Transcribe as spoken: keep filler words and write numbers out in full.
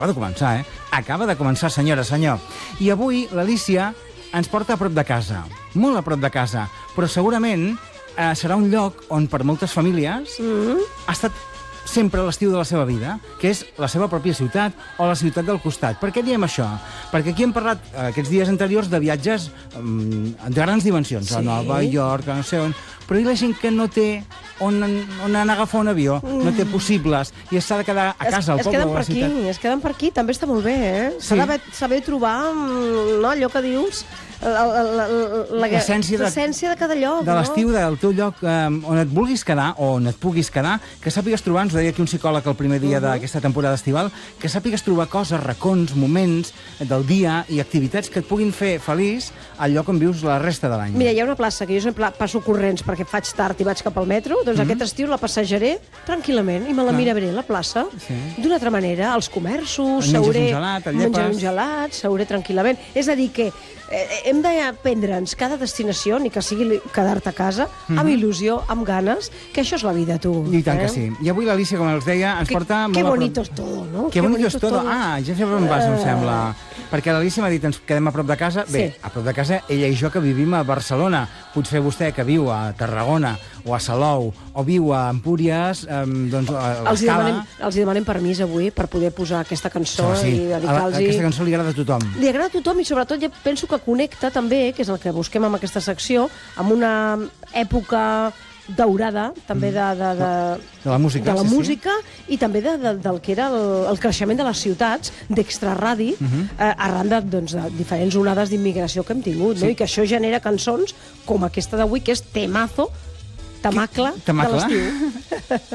Acaba de començar, eh? Acaba de començar, senyora, senyor. I avui l'Alícia ens porta a prop de casa, molt a prop de casa, però segurament eh, serà un lloc on per moltes famílies mm-hmm. ha estat sempre l'estiu de la seva vida, que és la seva pròpia ciutat o la ciutat del costat. Per què diem això? Perquè aquí hem parlat eh, aquests dies anteriors de viatges um, de grans dimensions, sí. A Nova York, a no sé on, però hi ha la gent que no té on, on anar a agafar un avió, mm. no té possibles, i s'ha de quedar a casa, al es, poble o a la aquí, ciutat. Es queden per aquí, també està molt bé, eh? S'ha Sí. de saber trobar no, allò que dius, l'essència de, de cada lloc. De l'estiu, no? del teu lloc um, on et vulguis quedar, o on et puguis quedar, que sàpigues trobar, ens ho deia aquí un psicòleg el primer dia uh -huh. d'aquesta temporada estival, que sàpigues trobar coses, racons, moments del dia i activitats que et puguin fer feliç al lloc on vius la resta de l'any. Mira, hi ha una plaça que jo sempre passo corrents perquè faig tard i vaig cap al metro, doncs mm -hmm. aquest estiu la passejaré tranquil·lament i me la Clar. miraré, la plaça, Sí. d'una altra manera, als comerços, Et menges seuré, un gelat, et menjaré llepes. un gelat, seuré tranquil·lament. És a dir, que eh, hem d'aprendre'ns cada destinació, ni que sigui quedar-te a casa, mm -hmm. amb il·lusió, amb ganes, que això és la vida, tu. I tant eh? que sí. I avui l'Alícia, com els deia, ens Que, porta... que molt a prop- bonito és todo, no? Que bonito és todo. Ah, ja sé per on vas, em Eh. sembla. Perquè l'Alícia m'ha dit, ens quedem a prop de casa. Bé, Sí. a prop de casa, ella i jo, que vivim a Barcelona. Potser vostè, que viu a Tarragona, o a Salou, o viu a Empúries, eh, doncs a Els hi, l'Escala... demanem, els hi demanem permís avui per poder posar aquesta cançó Sí, i a la- dedicar-los... aquesta cançó li agrada a tothom. Li agrada a tothom i sobretot ja penso que connecta també, que és el que busquem amb aquesta secció, amb una època daurada també de, de, de, De la música, de la sí, sí. música i també de, de, del que era el, el creixement de les ciutats d'extraradi Uh -huh. eh, arran de, doncs, de diferents onades d'immigració que hem tingut, Sí. no? I que això genera cançons com aquesta d'avui, que és temazo, temacle, Temacle. de l'estiu.